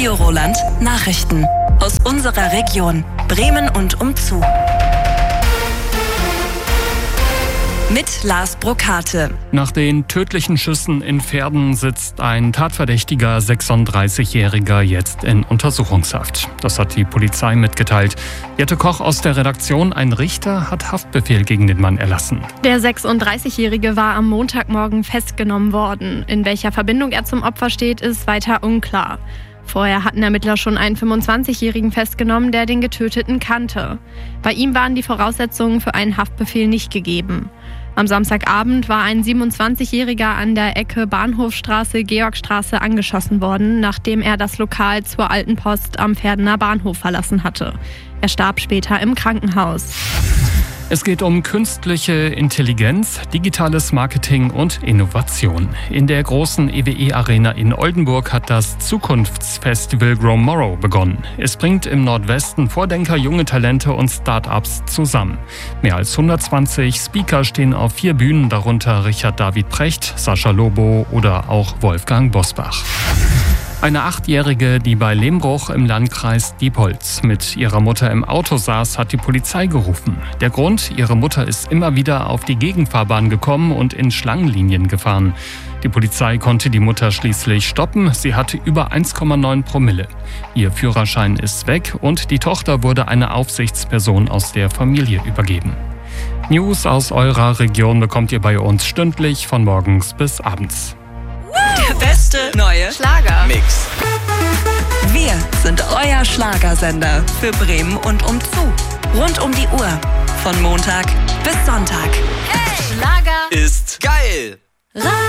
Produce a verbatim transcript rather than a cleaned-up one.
Radio Roland Nachrichten aus unserer Region Bremen und umzu. Mit Lars Brokate. Nach den tödlichen Schüssen in Verden sitzt ein tatverdächtiger sechsunddreißigjähriger jetzt in Untersuchungshaft. Das hat die Polizei mitgeteilt. Jette Koch aus der Redaktion. Ein Richter hat Haftbefehl gegen den Mann erlassen. Der sechsunddreißigjährige war am Montagmorgen festgenommen worden. In welcher Verbindung er zum Opfer steht, ist weiter unklar. Vorher hatten Ermittler schon einen fünfundzwanzigjährigen festgenommen, der den Getöteten kannte. Bei ihm waren die Voraussetzungen für einen Haftbefehl nicht gegeben. Am Samstagabend war ein siebenundzwanzigjähriger an der Ecke Bahnhofstraße-Georgstraße angeschossen worden, nachdem er das Lokal zur Alten Post am Verdener Bahnhof verlassen hatte. Er starb später im Krankenhaus. Es geht um künstliche Intelligenz, digitales Marketing und Innovation. In der großen E W E-Arena in Oldenburg hat das Zukunftsfestival Growmorrow begonnen. Es bringt im Nordwesten Vordenker, junge Talente und Start-ups zusammen. Mehr als hundertzwanzig Speaker stehen auf vier Bühnen, darunter Richard David Precht, Sascha Lobo oder auch Wolfgang Bosbach. Eine Achtjährige, die bei Lehmbruch im Landkreis Diepholz mit ihrer Mutter im Auto saß, hat die Polizei gerufen. Der Grund: ihre Mutter ist immer wieder auf die Gegenfahrbahn gekommen und in Schlangenlinien gefahren. Die Polizei konnte die Mutter schließlich stoppen. Sie hatte über eins Komma neun Promille. Ihr Führerschein ist weg und die Tochter wurde einer Aufsichtsperson aus der Familie übergeben. News aus eurer Region bekommt ihr bei uns stündlich von morgens bis abends. Der beste neue Schlager-Mix. Wir sind euer Schlagersender für Bremen und umzu. Rund um die Uhr. Von Montag bis Sonntag. Hey, Schlager ist geil.